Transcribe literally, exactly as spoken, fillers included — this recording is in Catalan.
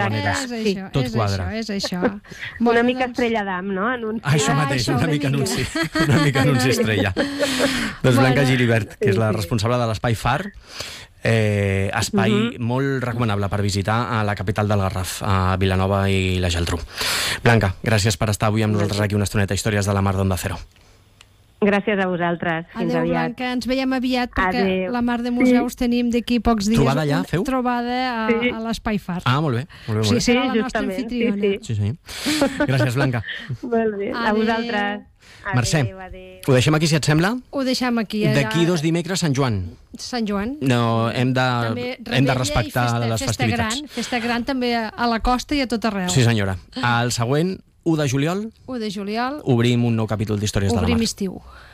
maneres. És això, Tot és quadra. això, és això. Una Bueno, mica doncs- estrella d'am, no? Anunci. Ah, això Ah, mateix, això, una una mica mica. anunci. Una mica anunci estrella. Doncs Blanca Gilibert, que és la responsable de l'Espai Far, eh, espai uh -huh. molt recomanable per visitar a la capital del Garraf, a Vilanova i la Geltrú. Blanca, gràcies per estar avui amb nosaltres aquí una estoneta. Històries de la Mar d'Onda Cero. Gràcies a vosaltres. Fins Adéu, aviat. Blanca, ens veiem aviat perquè Adéu. la Mar de Museus Sí. tenim d'aquí pocs dies. Trobada allà, una feu? Trobada a, Sí. a l'Espai Far. Ah, molt bé. Molt bé, O molt sigui, bé. serà la Sí, nostra justament, anfitriona. sí, Sí, sí. Gràcies, Blanca. Molt bé. A Adéu. vosaltres. Adéu, Mercè, adéu. ho deixem aquí, si et sembla? Ho deixem aquí. ja- D'aquí dos dimecres, Sant Joan. Sant Joan. No, hem de, També hem Rebella de i respectar festa, les festa festivitats. Gran, festa gran també a la costa i a tot arreu. Sí, senyora. El següent, u de juliol, u de juliol, obrim un nou capítol d'Històries de la obrim Mar. estiu.